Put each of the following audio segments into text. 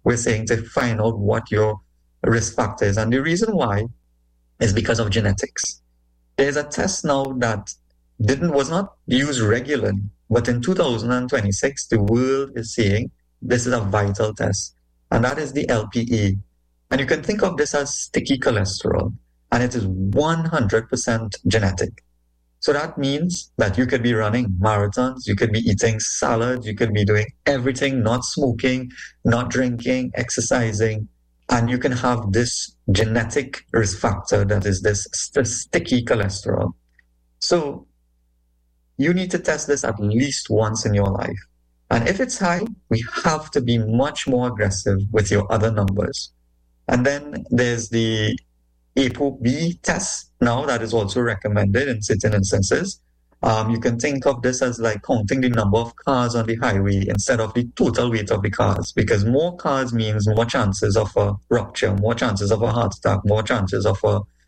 we're saying to find out what your risk factor is. And the reason why is because of genetics. There's a test now that was not used regularly, but in 2026, the world is saying this is a vital test, and that is the LPA. And you can think of this as sticky cholesterol, and it is 100% genetic. So that means that you could be running marathons, you could be eating salads, you could be doing everything, not smoking, not drinking, exercising, and you can have this genetic risk factor that is this sticky cholesterol. So you need to test this at least once in your life. And if it's high, we have to be much more aggressive with your other numbers. And then there's the ApoB test now that is also recommended in certain instances. You can think of this as like counting the number of cars on the highway instead of the total weight of the cars, because more cars means more chances of a rupture, more chances of a heart attack, more chances of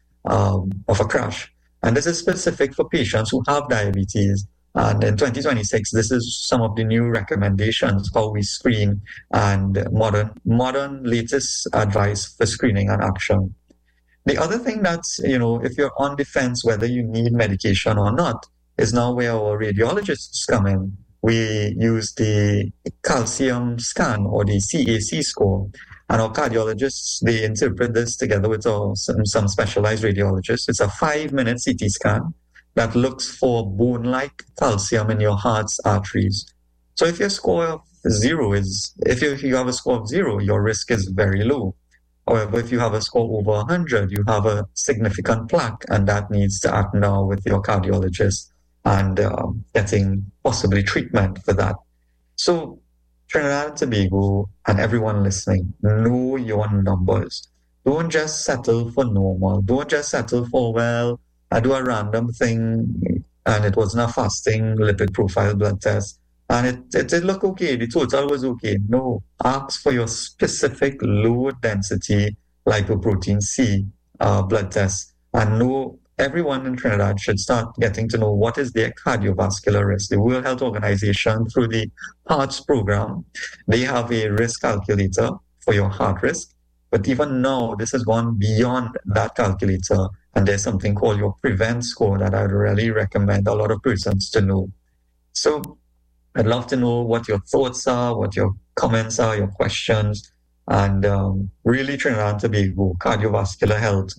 a crash. And this is specific for patients who have diabetes. And in 2026, this is some of the new recommendations, how we screen and modern latest advice for screening and action. The other thing that's, if you're on the fence whether you need medication or not, is now where our radiologists come in. We use the calcium scan or the CAC score. And our cardiologists, they interpret this together with some specialized radiologists. It's a 5-minute CT scan that looks for bone-like calcium in your heart's arteries. So if your score of 0 if you have a score of 0, your risk is very low. However, if you have a score over 100, you have a significant plaque, and that needs to act now with your cardiologist and getting possibly treatment for that. So Trinidad and Tobago and everyone listening, know your numbers. Don't just settle for normal. Don't just settle for, well, I do a random thing and it wasn't a fasting lipid profile blood test and it did look okay. The total was okay. No, ask for your specific low density lipoprotein C blood test, and know everyone in Trinidad should start getting to know what is their cardiovascular risk. The World Health Organization, through the HEARTS program, they have a risk calculator for your heart risk. But even now, this has gone beyond that calculator, and there's something called your PREVENT score that I'd really recommend a lot of persons to know. So I'd love to know what your thoughts are, what your comments are, your questions, and really Trinidad and Tobago, cardiovascular health.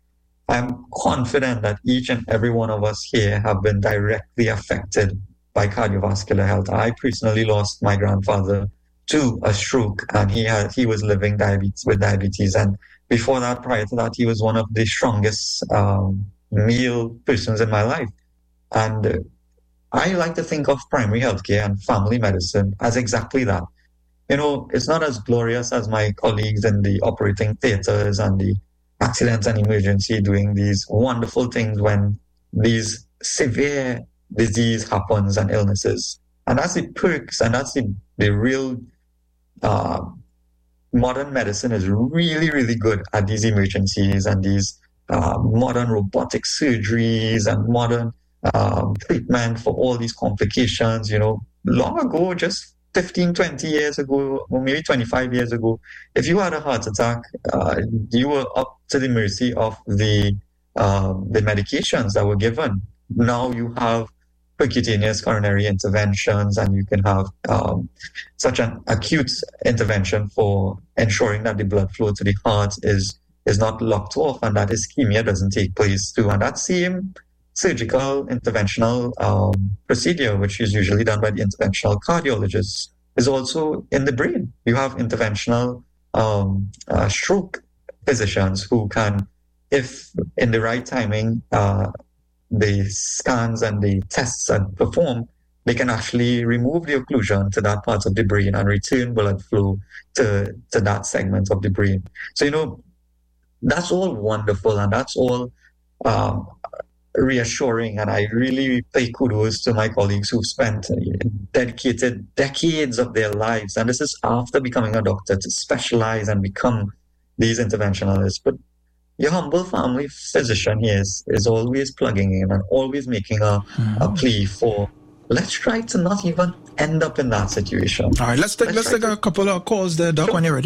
I'm confident that each and every one of us here have been directly affected by cardiovascular health. I personally lost my grandfather to a stroke, and he was living with diabetes. And before that, prior to that, he was one of the strongest male persons in my life. And I like to think of primary healthcare and family medicine as exactly that. It's not as glorious as my colleagues in the operating theaters and the accidents and emergency doing these wonderful things when these severe disease happens and illnesses. And that's the perks, and that's the real modern medicine is really, really good at these emergencies and these modern robotic surgeries and modern treatment for all these complications. Long ago, just 15, 20 years ago, or maybe 25 years ago, if you had a heart attack, you were up to the mercy of the medications that were given. Now you have percutaneous coronary interventions, and you can have such an acute intervention for ensuring that the blood flow to the heart is not locked off and that ischemia doesn't take place too. And that same surgical interventional procedure, which is usually done by the interventional cardiologist, is also in the brain. You have interventional stroke physicians who can, if in the right timing, the scans and the tests are performed, they can actually remove the occlusion to that part of the brain and return blood flow to that segment of the brain. So, that's all wonderful, and that's all reassuring. And I really pay kudos to my colleagues who've spent dedicated decades of their lives, and this is after becoming a doctor, to specialize and become these interventionalists. But your humble family physician here is always plugging in and always making a plea for, let's try to not even end up in that situation. All right, let's take a couple of calls there, Doc, when you're ready.